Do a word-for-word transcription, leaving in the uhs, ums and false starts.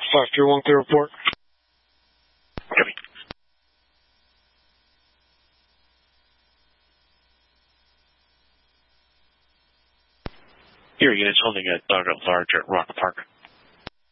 five three one, clear report. Copy. Your unit's holding a dog at large at Rock Park.